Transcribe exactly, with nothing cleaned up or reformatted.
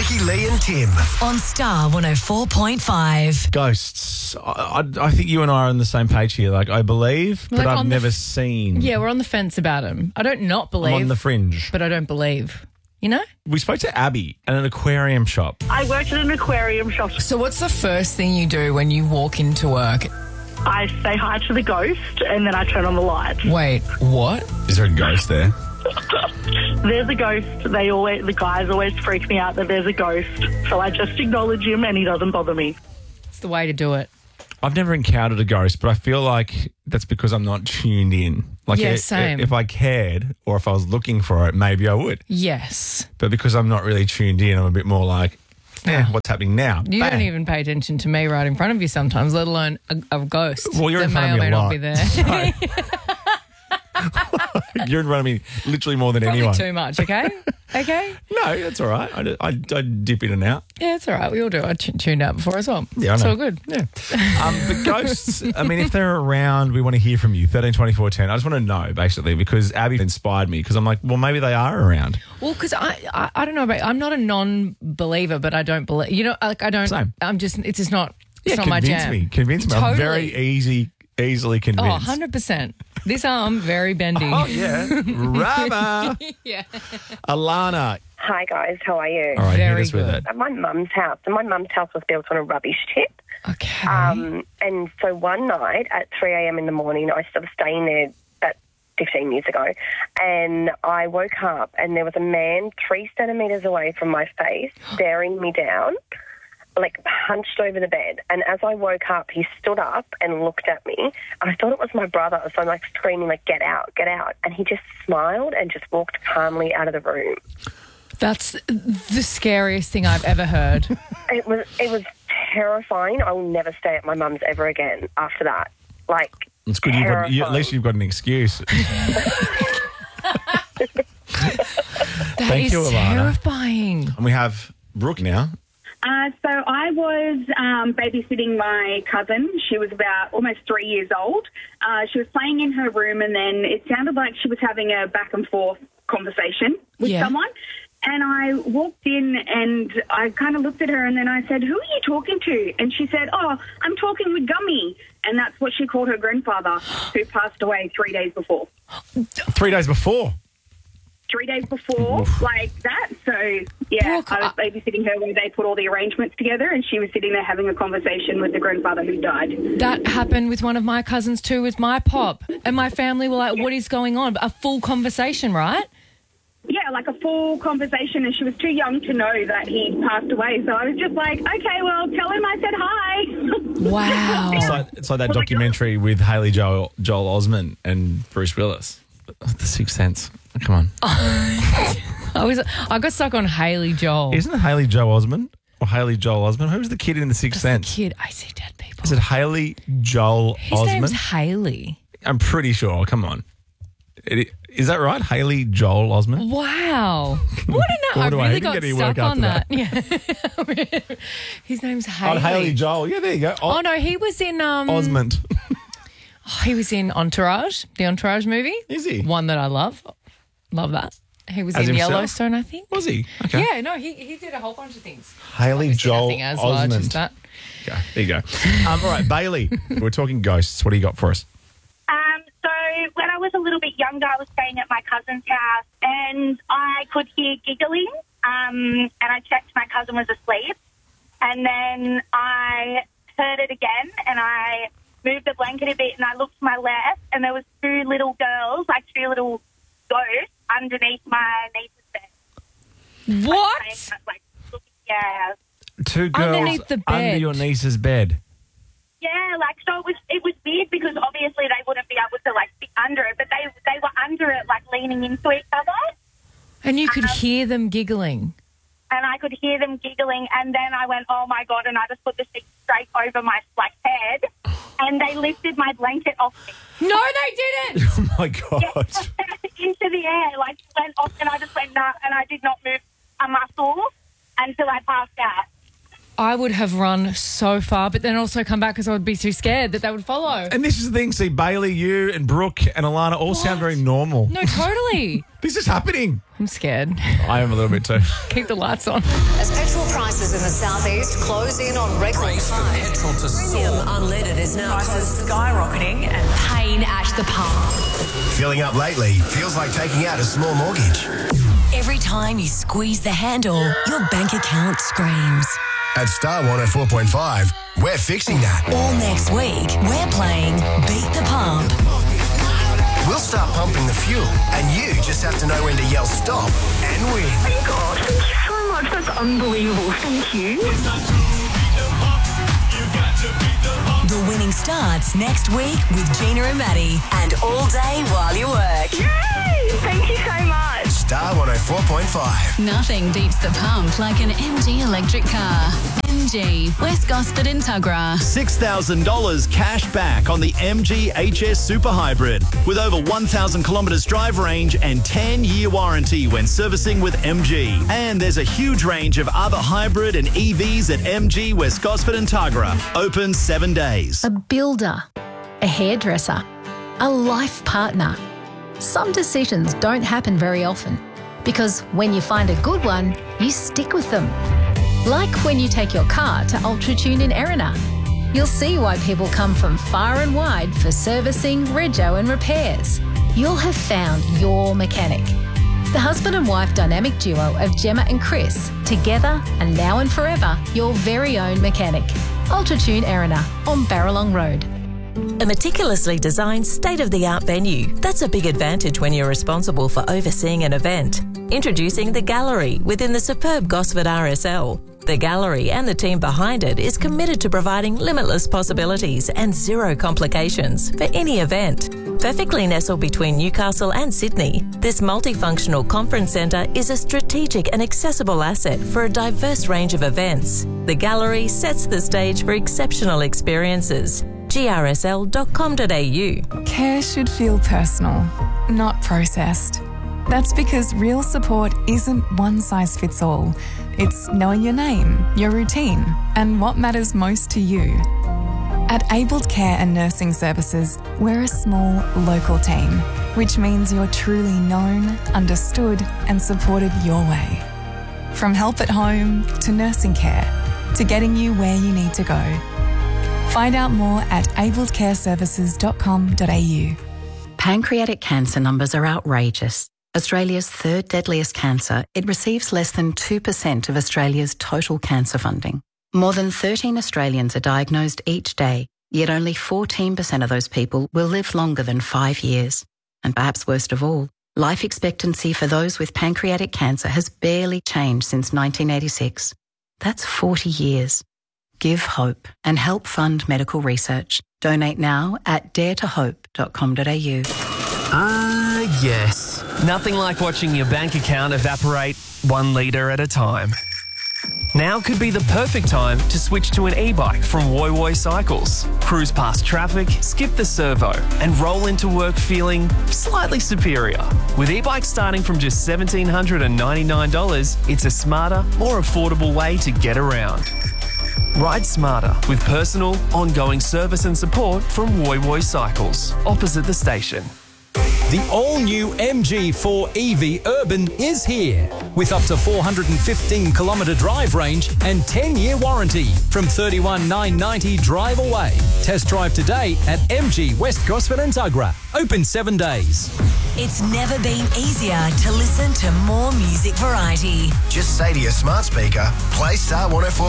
Ricky, Lee and Tim. On Star one oh four point five. Ghosts. I, I, I think you and I are on the same page here. Like, I believe, Like but I've on the never f- seen. Yeah, we're on the fence about him. I don't not believe. I'm on the fringe. But I don't believe. You know? We spoke to Abby at an aquarium shop. I worked at an aquarium shop. So what's the first thing you do when you walk into work? I say hi to the ghost and then I turn on the lights. Wait, what? Is there a ghost there? There's a ghost. They always, the guys always freak me out that there's a ghost. So I just acknowledge him and he doesn't bother me. It's the way to do it. I've never encountered a ghost, but I feel like that's because I'm not tuned in. Like, Yeah, i- same. if I cared or if I was looking for it, maybe I would. Yes. But because I'm not really tuned in, I'm a bit more like, eh, what's happening now? You Bang. don't even pay attention to me right in front of you sometimes, let alone a, a ghost. Well, you're that in front may of me or a may lot. not be there. You're in front of me literally more than Probably anyone. too much, okay? Okay? No, that's all right. I, I, I dip in and out. Yeah, it's all right. We all do. I t- tuned out before as well. Yeah, I It's know. all good. Yeah. Um, but ghosts, I mean, if they're around, we want to hear from you. thirteen twenty-four ten. I just want to know, basically, because Abby inspired me because I'm like, well, maybe they are around. Well, because I, I, I don't know about. I'm not a non-believer, but I don't believe. You know, like I don't. Same. I'm just. It's just not. Yeah, it's not my convince jam. me. Convince me. I'm Totally. very easy, easily Oh, convinced. one hundred percent. This arm very bendy. Oh, yeah. Rama. Yeah. Alana. Hi guys, how are you? All right, Very hit us with good. it. At my mum's house, and my mum's house was built on a rubbish tip. Okay. Um, and so one night at three a.m. in the morning, I was staying there about fifteen years ago, and I woke up and there was a man three centimetres away from my face staring me down, like hunched over the bed. And as I woke up, he stood up and looked at me, and I thought it was my brother. So I'm like screaming, like, get out, get out. And he just smiled and just walked calmly out of the room. That's the scariest thing I've ever heard. It was it was terrifying. I will never stay at my mum's ever again after that. Like, It's good. You've got, you, at terrifying. least you've got an excuse. That Thank is you, Alana. terrifying. And we have Brooke now. Uh, so I was um, babysitting my cousin. She was about almost three years old. Uh, she was playing in her room, and then it sounded like she was having a back and forth conversation with Yeah. someone. And I walked in and I kind of looked at her and then I said, who are you talking to? And she said, oh, I'm talking with Gummy. And that's what she called her grandfather, who passed away three days before. Three days before. Three days before, like that. So, yeah, Brooke, I was babysitting her where they put all the arrangements together and she was sitting there having a conversation with the grandfather who died. That happened with one of my cousins too, with my pop. And my family were like, what is going on? A full conversation, right? Yeah, like a full conversation, and she was too young to know that he passed away. So I was just like, okay, well, tell him I said hi. Wow. It's like, it's like that documentary with Haley Joel, Joel Osment and Bruce Willis. The Sixth Sense. Come on. I was I got stuck on Haley Joel. Isn't it Haley Joel Osment or Haley Joel Osment? Who's the kid in The Sixth That's the Sense? kid. I see dead people. Is it Haley Joel His name's Osment? Haley. I'm pretty sure. Come on. It, is that right? Haley Joel Osment? Wow. What a Or I do I really even got get any stuck work on after that. Yeah. His name's Haley. Oh, Haley Joel. Yeah, there you go. Oh O- no, he was in um Osment. oh, he was in Entourage, the Entourage movie. Is he? One that I love. Love that. He was As in himself? Yellowstone, I think. Was he? Okay. Yeah, no, he he did a whole bunch of things. Haley Obviously Joel nothing as large as Osment. that. Okay, there you go. Um, all right, Bailey. We're talking ghosts. What do you got for us? Um, so when I was a little bit younger, I was staying at my cousin's house and I could hear giggling um, and I checked my cousin was asleep and then I heard it again and I moved the blanket a bit and I looked to my left and there was two little girls, like two little ghosts underneath my niece's bed. What? Like, like, looking- yeah. Two girls Underneath the under bed. your niece's bed. Yeah, like, so it was it was weird because obviously they wouldn't be able to, like, sit under it, but they they were under it, like, leaning into each other. And you could hear them giggling. And I could hear them giggling, and then I went, oh, my God, and I just put the sheet straight over my, like, head, and they lifted my blanket off me. No, they didn't. Oh, my God. Into the air, like, went off, and I just went, no, and I did not move a muscle until I passed out. I would have run so far, but then also come back because I would be too scared that they would follow. And this is the thing. See, Bailey, you and Brooke and Alana all sound very normal. No, totally. This is happening. I'm scared. I am a little bit too. Keep the lights on. As petrol prices in the southeast close in on record highs, Petrol to premium unleaded is now prices skyrocketing and pain at the pump. Filling up lately feels like taking out a small mortgage. Every time you squeeze the handle, your bank account screams. At Star one oh four point five, we're fixing that. All next week, we're playing Beat the Pump. We'll start pumping the fuel, and you just have to know when to yell stop and win. Oh my God, thank you so much. That's unbelievable. Thank you. The winning starts next week with Gina and Maddie, and all day while you work. Yay! Thank you so much. Star one oh four point five. Nothing beats the pump like an M G electric car. M G, West Gosford and Tuggerah. six thousand dollars cash back on the M G H S Super Hybrid with over one thousand kilometres drive range and ten year warranty when servicing with M G. And there's a huge range of other hybrid and E Vs at M G West Gosford and Tuggerah. Open seven days. A builder, a hairdresser, a life partner. Some decisions don't happen very often because when you find a good one, you stick with them. Like when you take your car to UltraTune in Erina. You'll see why people come from far and wide for servicing, rego and repairs. You'll have found your mechanic. The husband and wife dynamic duo of Gemma and Chris, together and now and forever, your very own mechanic. UltraTune Erina on Barralong Road. A meticulously designed state-of-the-art venue. That's a big advantage when you're responsible for overseeing an event. Introducing The Gallery within the superb Gosford R S L. The Gallery and the team behind it is committed to providing limitless possibilities and zero complications for any event. Perfectly nestled between Newcastle and Sydney, this multifunctional conference centre is a strategic and accessible asset for a diverse range of events. The Gallery sets the stage for exceptional experiences. G R S L dot com dot A U. Care should feel personal, not processed. That's because real support isn't one size fits all. It's knowing your name, your routine, and what matters most to you. At Abled Care and Nursing Services, we're a small, local team, which means you're truly known, understood, and supported your way. From help at home to nursing care to getting you where you need to go. Find out more at abled care services dot com dot A U. Pancreatic cancer numbers are outrageous. Australia's third deadliest cancer, it receives less than two percent of Australia's total cancer funding. More than thirteen Australians are diagnosed each day, yet only fourteen percent of those people will live longer than five years. And perhaps worst of all, life expectancy for those with pancreatic cancer has barely changed since nineteen eighty-six. That's forty years. Give hope and help fund medical research. Donate now at dare to hope dot com dot A U. Ah, uh, yes. Nothing like watching your bank account evaporate one litre at a time. Now could be the perfect time to switch to an e-bike from Woy Woy Cycles. Cruise past traffic, skip the servo, and roll into work feeling slightly superior. With e-bikes starting from just one thousand seven hundred ninety-nine dollars, it's a smarter, more affordable way to get around. Ride smarter with personal, ongoing service and support from Woy Woy Cycles, opposite the station. The all-new M G four E V Urban is here with up to four hundred fifteen kilometre drive range and ten year warranty from thirty-one thousand nine hundred ninety dollars drive away. Test drive today at M G West Gosford and Tuggerah. Open seven days. It's never been easier to listen to more music variety. Just say to your smart speaker, play Star one oh four